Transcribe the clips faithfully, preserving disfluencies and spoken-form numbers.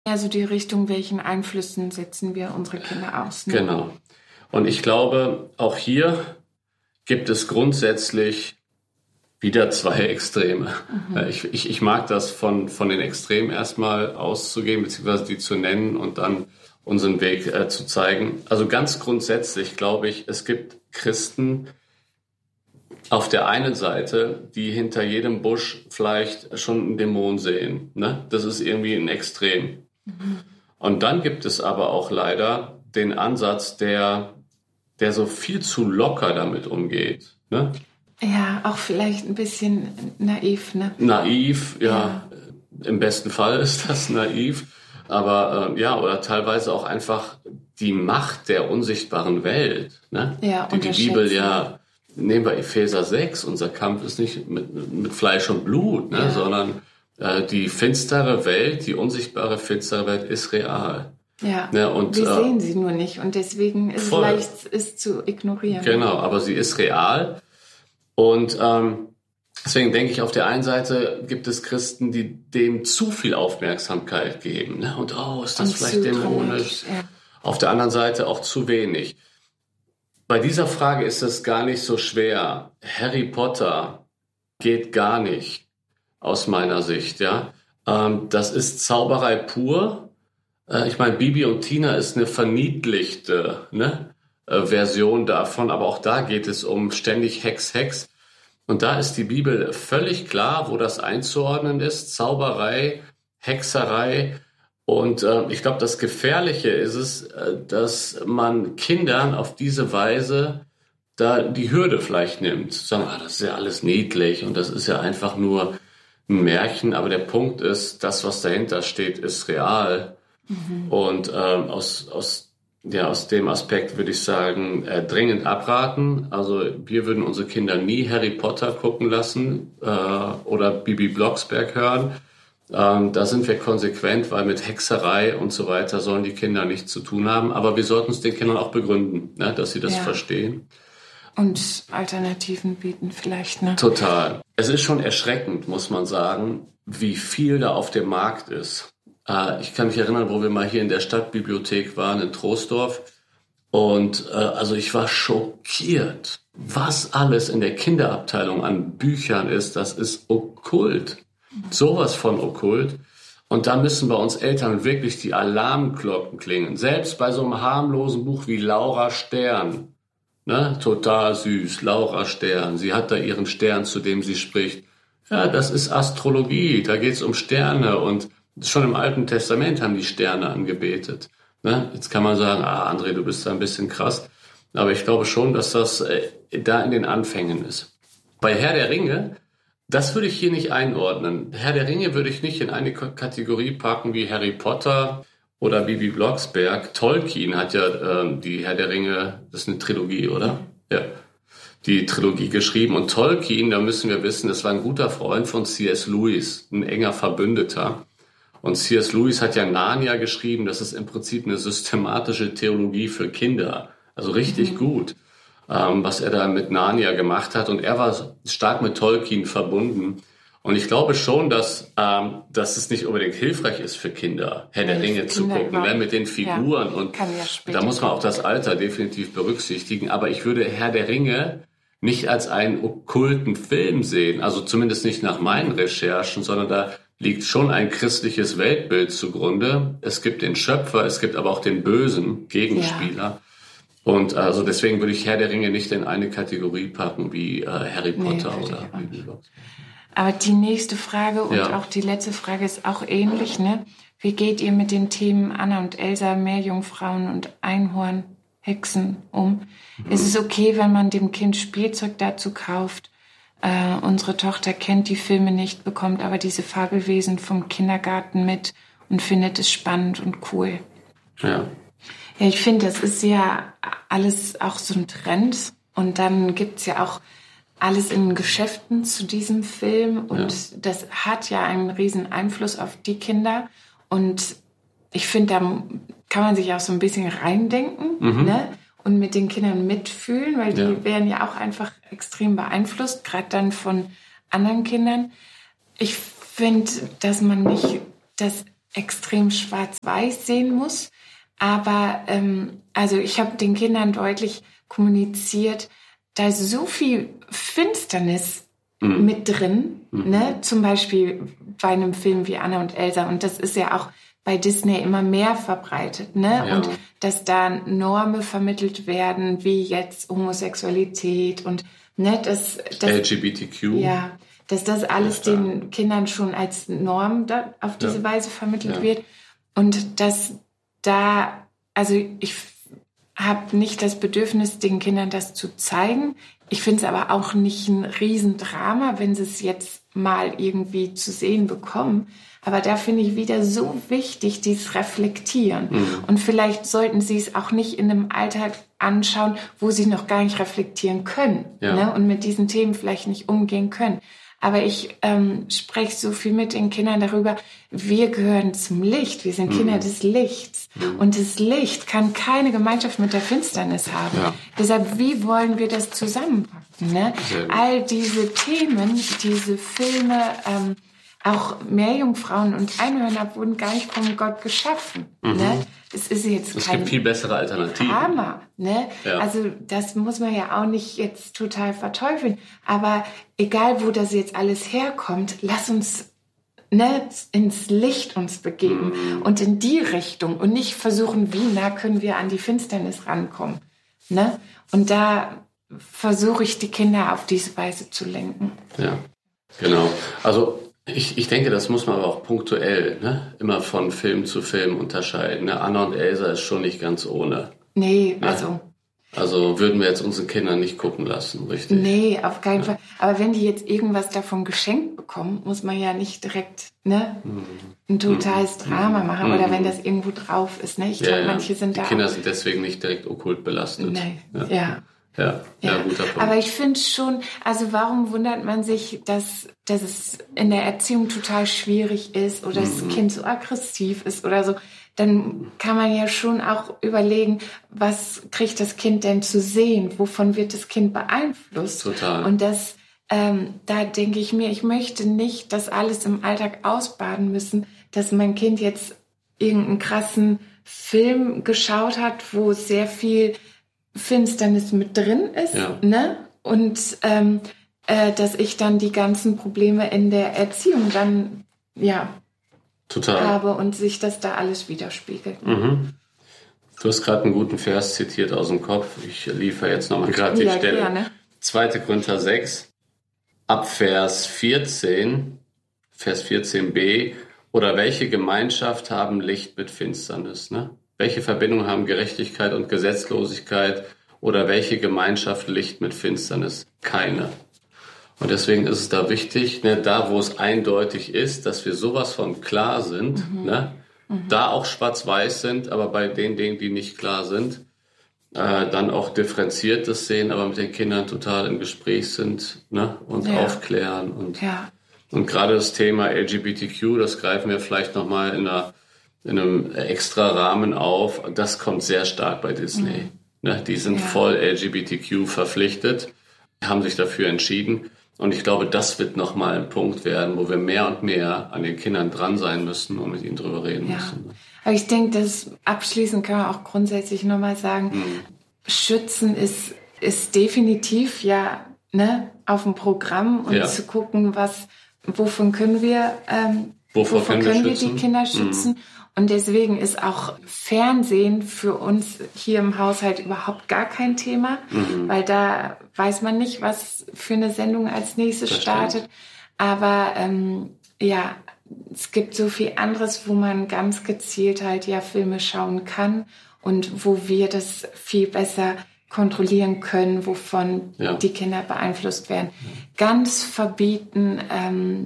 Also die Richtung, welchen Einflüssen setzen wir unsere Kinder aus? Ne? Genau. Und ich glaube, auch hier gibt es grundsätzlich wieder zwei Extreme. Mhm. Ich, ich, ich mag das von, von den Extremen erstmal auszugehen, beziehungsweise die zu nennen und dann unseren Weg äh, zu zeigen. Also ganz grundsätzlich glaube ich, es gibt Christen auf der einen Seite, die hinter jedem Busch vielleicht schon einen Dämon sehen. Ne? Das ist irgendwie ein Extrem. Mhm. Und dann gibt es aber auch leider den Ansatz, der, der so viel zu locker damit umgeht. Ne? Ja, auch vielleicht ein bisschen naiv. Ne? Naiv, ja, ja. Im besten Fall ist das naiv. Aber äh, ja, oder teilweise auch einfach die Macht der unsichtbaren Welt. Ne? Ja, die die Bibel ja, nehmen wir Epheser sechs, unser Kampf ist nicht mit, mit Fleisch und Blut, ne? Ja. sondern äh, die finstere Welt, die unsichtbare finstere Welt ist real. Ja, ne? Und wir äh, sehen sie nur nicht und deswegen ist voll. es leicht, es zu ignorieren. Genau, aber sie ist real und ähm, deswegen denke ich, auf der einen Seite gibt es Christen, die dem zu viel Aufmerksamkeit geben. Ne? Und oh, ist das und vielleicht dämonisch? Ja. Auf der anderen Seite auch zu wenig. Bei dieser Frage ist es gar nicht so schwer. Harry Potter geht gar nicht, aus meiner Sicht. Ja, ähm, das ist Zauberei pur. Äh, ich meine, Bibi und Tina ist eine verniedlichte ne, äh, Version davon, aber auch da geht es um ständig Hex, Hex. Und da ist die Bibel völlig klar, wo das einzuordnen ist. Zauberei, Hexerei. Und äh, ich glaube, das Gefährliche ist es, äh, dass man Kindern auf diese Weise da die Hürde vielleicht nimmt. Zu sagen, ah, das ist ja alles niedlich und das ist ja einfach nur ein Märchen. Aber der Punkt ist, das, was dahinter steht, ist real. Mhm. Und äh, aus, aus, ja, aus dem Aspekt würde ich sagen, äh, dringend abraten. Also wir würden unsere Kinder nie Harry Potter gucken lassen äh, oder Bibi Blocksberg hören. Ähm, da sind wir konsequent, weil mit Hexerei und so weiter sollen die Kinder nichts zu tun haben. Aber wir sollten es den Kindern auch begründen, ne, dass sie das ja. verstehen. Und Alternativen bieten vielleicht, ne? Total. Es ist schon erschreckend, muss man sagen, wie viel da auf dem Markt ist. Äh, ich kann mich erinnern, wo wir mal hier in der Stadtbibliothek waren, in Troisdorf. Und äh, also ich war schockiert, was alles in der Kinderabteilung an Büchern ist. Das ist okkult. Sowas von okkult. Und da müssen bei uns Eltern wirklich die Alarmglocken klingen. Selbst bei so einem harmlosen Buch wie Laura Stern. Ne? Total süß. Laura Stern. Sie hat da ihren Stern, zu dem sie spricht. Ja, das ist Astrologie. Da geht's um Sterne. Und schon im Alten Testament haben die Sterne angebetet. Ne? Jetzt kann man sagen, ah, André, du bist da ein bisschen krass. Aber ich glaube schon, dass das äh, da in den Anfängen ist. Bei Herr der Ringe, das würde ich hier nicht einordnen. Herr der Ringe würde ich nicht in eine Kategorie packen wie Harry Potter oder Bibi Blocksberg. Tolkien hat ja äh, die Herr der Ringe, das ist eine Trilogie, oder? Ja, die Trilogie geschrieben. Und Tolkien, da müssen wir wissen, das war ein guter Freund von C S Lewis, ein enger Verbündeter. Und C S Lewis hat ja Narnia geschrieben. Das ist im Prinzip eine systematische Theologie für Kinder. Also richtig mhm. gut. Was er da mit Narnia gemacht hat. Und er war stark mit Tolkien verbunden. Und ich glaube schon, dass, ähm, dass es nicht unbedingt hilfreich ist für Kinder, Herr der Ringe zu gucken, ne, mit den Figuren. Ja, und ja da muss man auch das Alter definitiv berücksichtigen. Aber ich würde Herr der Ringe nicht als einen okkulten Film sehen. Also zumindest nicht nach meinen Recherchen, sondern da liegt schon ein christliches Weltbild zugrunde. Es gibt den Schöpfer, es gibt aber auch den bösen Gegenspieler. Ja. Und also deswegen würde ich Herr der Ringe nicht in eine Kategorie packen wie äh, Harry Potter nee, oder Bibi Blocksberg. Aber die nächste Frage und ja. auch die letzte Frage ist auch ähnlich, ne? Wie geht ihr mit den Themen Anna und Elsa, Meerjungfrauen und Einhorn, Hexen um? Mhm. Ist es okay, wenn man dem Kind Spielzeug dazu kauft? Äh, unsere Tochter kennt die Filme nicht, bekommt aber diese Fabelwesen vom Kindergarten mit und findet es spannend und cool. Ja. Ja, ich finde, das ist ja alles auch so ein Trend. Und dann gibt's ja auch alles in Geschäften zu diesem Film. Und ja. das hat ja einen riesen Einfluss auf die Kinder. Und ich finde, da kann man sich auch so ein bisschen reindenken, mhm. ne? Und mit den Kindern mitfühlen, weil die ja. werden ja auch einfach extrem beeinflusst, gerade dann von anderen Kindern. Ich finde, dass man nicht das extrem schwarz-weiß sehen muss. Aber ähm, also ich habe den Kindern deutlich kommuniziert, da ist so viel Finsternis mhm. mit drin, mhm. ne? Zum Beispiel bei einem Film wie Anna und Elsa. Und das ist ja auch bei Disney immer mehr verbreitet, ne? Ja. Und dass da Normen vermittelt werden, wie jetzt Homosexualität und ne, das, das L G B T Q. Ja, dass das alles ja, den Kindern schon als Norm da auf diese ja. Weise vermittelt ja. wird. Und dass da, also ich habe nicht das Bedürfnis, den Kindern das zu zeigen. Ich finde es aber auch nicht ein Riesendrama, wenn sie es jetzt mal irgendwie zu sehen bekommen. Aber da finde ich wieder so wichtig, dieses Reflektieren. Mhm. Und vielleicht sollten sie es auch nicht in einem Alltag anschauen, wo sie noch gar nicht reflektieren können, ja. ne? Und mit diesen Themen vielleicht nicht umgehen können. Aber ich ähm, spreche so viel mit den Kindern darüber, wir gehören zum Licht, wir sind mhm. Kinder des Lichts. Mhm. Und das Licht kann keine Gemeinschaft mit der Finsternis haben. Ja. Deshalb, wie wollen wir das zusammenpacken? Ne? All diese Themen, diese Filme, ähm, auch Meerjungfrauen und Einhörner wurden gar nicht von Gott geschaffen. Mhm. Ne? Es ist jetzt es kein gibt viel bessere Alternativen. Drama, ne? Ja. Also das muss man ja auch nicht jetzt total verteufeln. Aber egal, wo das jetzt alles herkommt, lass uns ne, ins Licht uns begeben mhm. und in die Richtung und nicht versuchen, wie nah können wir an die Finsternis rankommen. Ne? Und da versuche ich, die Kinder auf diese Weise zu lenken. Ja, genau. Also Ich, ich denke, das muss man aber auch punktuell, ne, immer von Film zu Film unterscheiden. Ne? Anna und Elsa ist schon nicht ganz ohne. Nee, ne? also... Also würden wir jetzt unseren Kindern nicht gucken lassen, richtig? Nee, auf keinen ja. Fall. Aber wenn die jetzt irgendwas davon geschenkt bekommen, muss man ja nicht direkt ne, mhm. ein totales mhm. Drama machen. Mhm. Oder wenn das irgendwo drauf ist. Ne? Ich ja, glaube, ja. manche sind die da... Die Kinder sind deswegen nicht direkt okkult belastet. Nee, ja. ja. Ja, ja, ja, guter Punkt. Aber ich finde schon, also warum wundert man sich, dass, dass es in der Erziehung total schwierig ist oder mhm. das Kind so aggressiv ist oder so? Dann kann man ja schon auch überlegen, was kriegt das Kind denn zu sehen? Wovon wird das Kind beeinflusst? Total. Und das, ähm, da denke ich mir, ich möchte nicht das alles im Alltag ausbaden müssen, dass mein Kind jetzt irgendeinen krassen Film geschaut hat, wo sehr viel Finsternis mit drin ist, ja. ne? Und ähm, äh, dass ich dann die ganzen Probleme in der Erziehung dann ja Total. habe und sich das da alles widerspiegelt. Mhm. Du hast gerade einen guten Vers zitiert aus dem Kopf. Ich liefere jetzt nochmal gerade die ja, Stelle. Gerne. zweiter Korinther sechs, ab Vers vierzehn, Vers vierzehn b. Oder welche Gemeinschaft haben Licht mit Finsternis, ne? Welche Verbindung haben Gerechtigkeit und Gesetzlosigkeit oder welche Gemeinschaft Licht mit Finsternis? Keine. Und deswegen ist es da wichtig, ne, da wo es eindeutig ist, dass wir sowas von klar sind, mhm. ne, mhm. da auch schwarz-weiß sind, aber bei den Dingen, die nicht klar sind, äh, dann auch differenziertes sehen, aber mit den Kindern total im Gespräch sind, ne, und ja. aufklären. Und, ja. und gerade das Thema L G B T Q, das greifen wir vielleicht nochmal in einer in einem extra Rahmen auf. Das kommt sehr stark bei Disney. Mhm. Ne, die sind ja. voll L G B T Q verpflichtet, haben sich dafür entschieden. Und ich glaube, das wird nochmal ein Punkt werden, wo wir mehr und mehr an den Kindern dran sein müssen und mit ihnen drüber reden ja. müssen. Aber ich denke, dass abschließend können wir auch grundsätzlich nochmal sagen, mhm. Schützen ist, ist definitiv ja ne, auf dem Programm und ja. zu gucken, was, wovon können wir, ähm, wovon, wovon können, können wir, wir die Kinder schützen. Mhm. Und deswegen ist auch Fernsehen für uns hier im Haushalt überhaupt gar kein Thema, mhm. weil da weiß man nicht, was für eine Sendung als nächstes das startet. Stimmt. Aber ähm, ja, es gibt so viel anderes, wo man ganz gezielt halt ja Filme schauen kann und wo wir das viel besser kontrollieren können, wovon ja. die Kinder beeinflusst werden. Ja. Ganz verbieten ähm,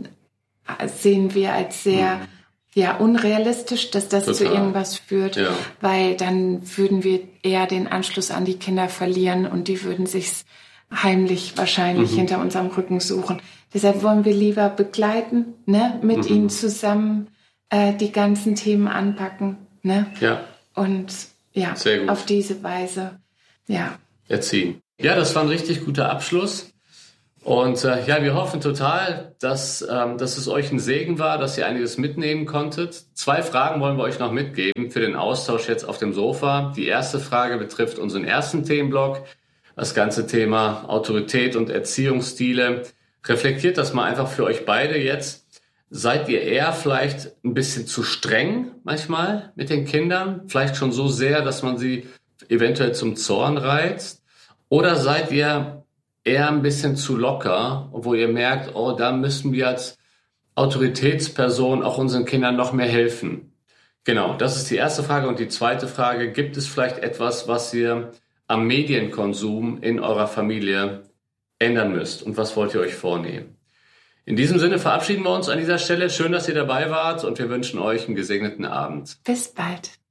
sehen wir als sehr... Mhm. Ja, unrealistisch, dass das Total. Zu irgendwas führt, ja. weil dann würden wir eher den Anschluss an die Kinder verlieren und die würden sich heimlich wahrscheinlich mhm. hinter unserem Rücken suchen. Deshalb wollen wir lieber begleiten, ne, mit mhm. ihnen zusammen äh, die ganzen Themen anpacken, ne? Ja. Und ja, Sehr gut. Auf diese Weise, ja. Erziehen. Ja, das war ein richtig guter Abschluss. Und äh, ja, wir hoffen total, dass, ähm, dass es euch ein Segen war, dass ihr einiges mitnehmen konntet. Zwei Fragen wollen wir euch noch mitgeben für den Austausch jetzt auf dem Sofa. Die erste Frage betrifft unseren ersten Themenblock, das ganze Thema Autorität und Erziehungsstile. Reflektiert das mal einfach für euch beide jetzt. Seid ihr eher vielleicht ein bisschen zu streng manchmal mit den Kindern? Vielleicht schon so sehr, dass man sie eventuell zum Zorn reizt? Oder seid ihr eher ein bisschen zu locker, wo ihr merkt, oh, da müssen wir als Autoritätsperson auch unseren Kindern noch mehr helfen? Genau, das ist die erste Frage. Und die zweite Frage, gibt es vielleicht etwas, was ihr am Medienkonsum in eurer Familie ändern müsst? Und was wollt ihr euch vornehmen? In diesem Sinne verabschieden wir uns an dieser Stelle. Schön, dass ihr dabei wart und wir wünschen euch einen gesegneten Abend. Bis bald.